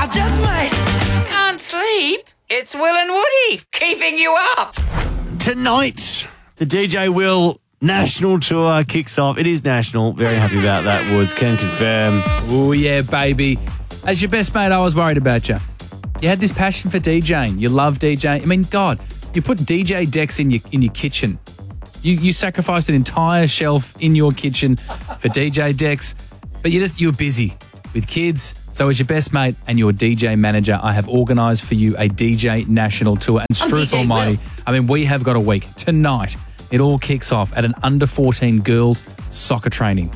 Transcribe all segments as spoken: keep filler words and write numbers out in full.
I just might. Can't sleep? It's Will and Woody keeping you up. Tonight, the D J Will National Tour kicks off. It is national. Very happy about that, Woods. Can confirm. Oh, yeah, baby. As your best mate, I was worried about you. You had this passion for DJing. You love DJing. I mean, God, you put D J decks in your in your kitchen. You you sacrificed an entire shelf in your kitchen for D J decks, but you just you were busy with kids. So as your best mate and your D J manager, I have organised for you a D J national tour. And Struth Almighty, I mean, we have got a week. Tonight, it all kicks off at an under fourteen girls soccer training.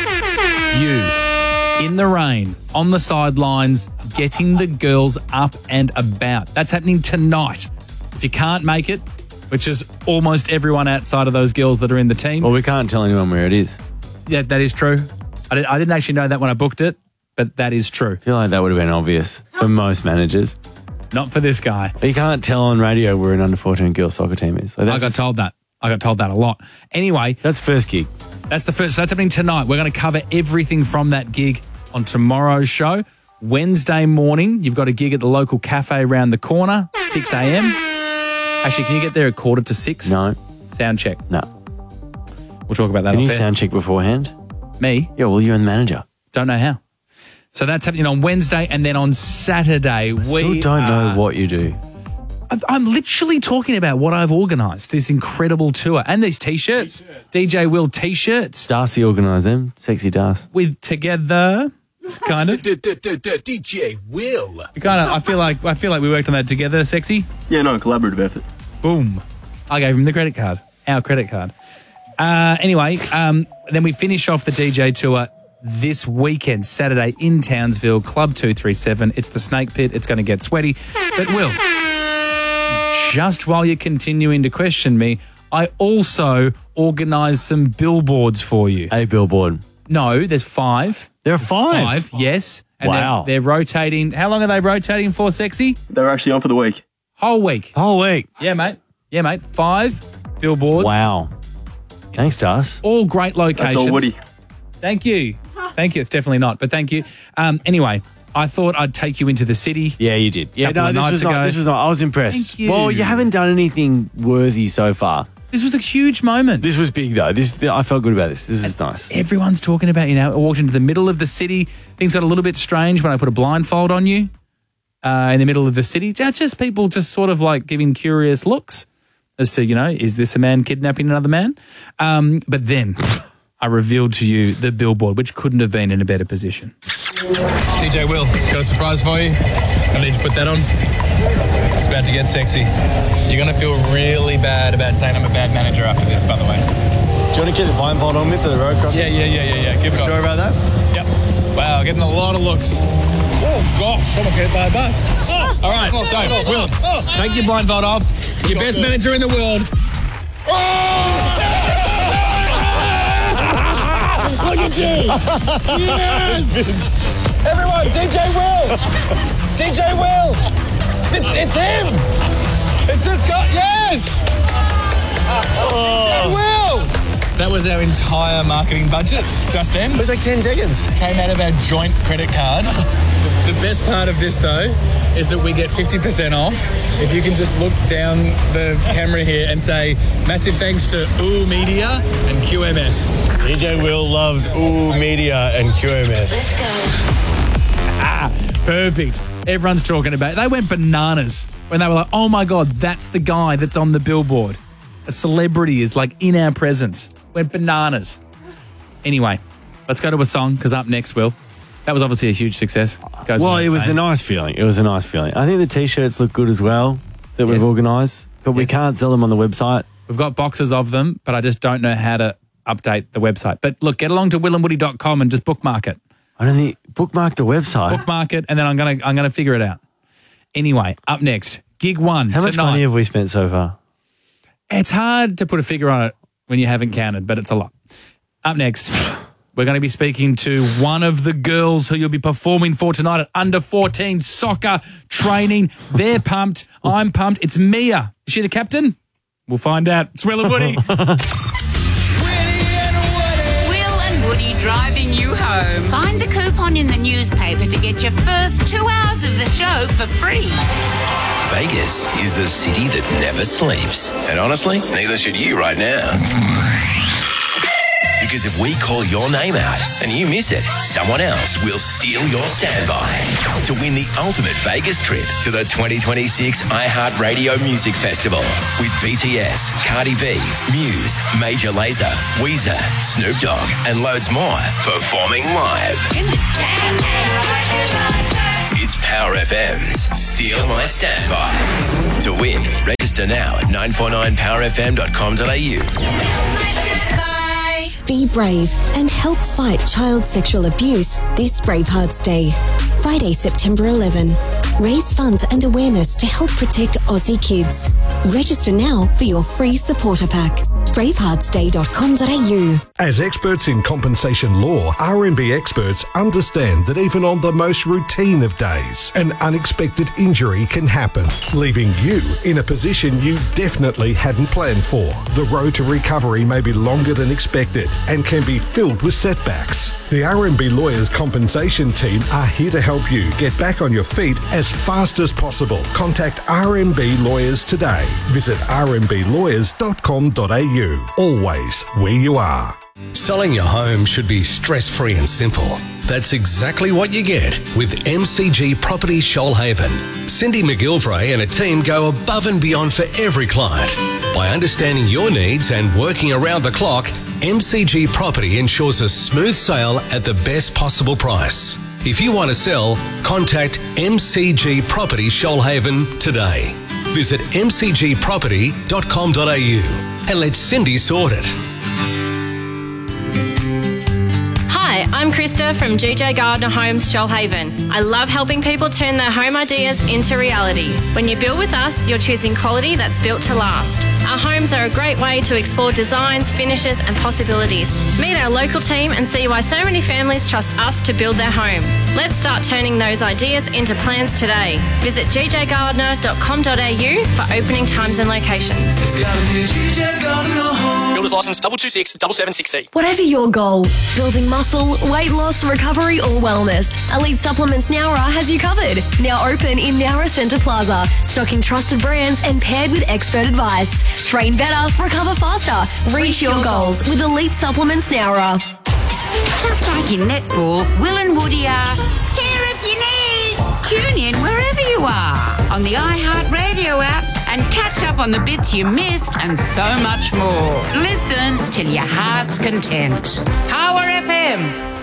You, in the rain, on the sidelines, getting the girls up and about. That's happening tonight. If you can't make it, which is almost everyone outside of those girls that are in the team. Well, we can't tell anyone where it is. Yeah, that is true. I, did, I didn't actually know that when I booked it, but that is true. I feel like that would have been obvious for most managers. Not for this guy. But you can't tell on radio where an under fourteen girls soccer team is. Like, I got just, told that. I got told that a lot. Anyway. That's first gig. That's the first. So that's happening tonight. We're going to cover everything from that gig on tomorrow's show. Wednesday morning, you've got a gig at the local cafe around the corner, six a.m. Actually, can you get there at quarter to six? No. Sound check. No. We'll talk about that. Can you air. sound check beforehand? Me? Yeah, well, you're the manager. Don't know how. So that's happening on Wednesday, and then on Saturday, I we still don't are, know what you do. I'm- I'm literally talking about what I've organised, this incredible tour, and these T-shirts, D J Will T-shirts. Darcy organised them. Sexy Darcy. With together, kind of. D J Will. Kind of. I feel like I feel like we worked on that together, sexy. Yeah, no, collaborative effort. Boom. I gave him the credit card, our credit card. Uh, anyway, um, then we finish off the D J tour this weekend, Saturday in Townsville, Club two three seven. It's the Snake Pit. It's going to get sweaty. But Will, just while you're continuing to question me, I also organised some billboards for you. A billboard. No, there's five. There are There's five? Five, yes. And Wow. They're, they're rotating. How long are they rotating for, sexy? They're actually on for the week. Whole week. Whole week. Yeah, mate. Yeah, mate. Five billboards. Wow. Thanks, Darcy. All great locations. That's all Woody. Thank you. Thank you. It's definitely not, but thank you. Um, anyway, I thought I'd take you into the city. Yeah, you did. Yeah, Couple no, of this nights was not. ago. This was not. I was impressed. Thank you. Well, you haven't done anything worthy so far. This was a huge moment. This was big though. This I felt good about this. This is nice. Everyone's talking about, you know, I walked into the middle of the city. Things got a little bit strange when I put a blindfold on you uh, in the middle of the city. Just just people just sort of like giving curious looks as to, you know, is this a man kidnapping another man? Um, but then I revealed to you the billboard, which couldn't have been in a better position. D J Will, got a surprise for you. I need you to put that on. It's about to get sexy. You're going to feel really bad about saying I'm a bad manager after this, by the way. Do you want to get the blindfold on me for the road crossing? Yeah, yeah, yeah, yeah, yeah. Give it on. Sure about that? Yep. Wow, getting a lot of looks. Oh, gosh, almost got hit by a bus. Oh, all right, so, Will, take your blindfold off. Your best manager in the world. Look at you. Yes. Everyone, D J Will. D J Will. It's, it's him. It's this guy. Yes. D J Will. That was our entire marketing budget just then. It was like ten seconds. Came out of our joint credit card. The best part of this, though, is that we get fifty percent off. If you can just look down the camera here and say, massive thanks to Ooh Media and Q M S. D J Will loves Ooh Media and Q M S. Ah, perfect. Everyone's talking about it. They went bananas when they were like, oh my God, that's the guy that's on the billboard. A celebrity is like in our presence. Went bananas. Anyway, let's go to a song because up next, Will. That was obviously a huge success. Goes Well, without it was saying. a nice feeling. It was a nice feeling. I think the T-shirts look good as well that we've Yes. organised, but we Yes. can't sell them on the website. We've got boxes of them, but I just don't know how to update the website. But look, get along to will and woody dot com and just bookmark it. I don't think bookmark the website. Bookmark it, and then I'm gonna I'm gonna figure it out. Anyway, up next, gig one How much tonight. money have we spent so far? It's hard to put a figure on it when you haven't counted, but it's a lot. Up next, we're going to be speaking to one of the girls who you'll be performing for tonight at under fourteen soccer training. They're pumped. I'm pumped. It's Mia. Is she the captain? We'll find out. It's Will and Woody. Will and Woody driving you home. Find the coupon in the newspaper to get your first two hours of the show for free. Vegas is the city that never sleeps. And honestly, neither should you right now. Because if we call your name out and you miss it, someone else will steal your standby to win the ultimate Vegas trip to the twenty twenty-six iHeartRadio Music Festival with B T S, Cardi B, Muse, Major Lazer, Weezer, Snoop Dogg, and loads more performing live. It's Power F M's Steal My Standby. To win, register now at nine four nine power f m dot com dot a u. Be brave and help fight child sexual abuse this Bravehearts Day. Friday, September eleventh. Raise funds and awareness to help protect Aussie kids. Register now for your free supporter pack. bravehearts day dot com dot a u. As experts in compensation law, R M B experts understand that even on the most routine of days, an unexpected injury can happen, leaving you in a position you definitely hadn't planned for. The road to recovery may be longer than expected and can be filled with setbacks. The R M B Lawyers Compensation Team are here to help you get back on your feet as fast as possible. Contact R M B Lawyers today. Visit r m b lawyers dot com dot a u. Always where you are. Selling your home should be stress-free and simple. That's exactly what you get with M C G Property Shoalhaven. Cindy McGilvray and a team go above and beyond for every client. By understanding your needs and working around the clock, M C G Property ensures a smooth sale at the best possible price. If you want to sell, contact M C G Property Shoalhaven today. Visit m c g property dot com dot a u and let Cindy sort it. Hi, I'm Krista from G J Gardner Homes Shoalhaven. I love helping people turn their home ideas into reality. When you build with us, you're choosing quality that's built to last. Our homes are a great way to explore designs, finishes and possibilities. Meet our local team and see why so many families trust us to build their home. Let's start turning those ideas into plans today. Visit g j gardner dot com dot a u for opening times and locations. Builder's license double two six double seven six C. Whatever your goal, building muscle, weight loss, recovery or wellness, Elite Supplements Nowra has you covered. Now open in Nowra Centre Plaza, stocking trusted brands and paired with expert advice. Train better, recover faster, reach your goals with Elite Supplements Nowra. Just like in netball, Will and Woody are here if you need. Tune in wherever you are on the iHeartRadio app and catch up on the bits you missed and so much more. Listen till your heart's content. Power F M.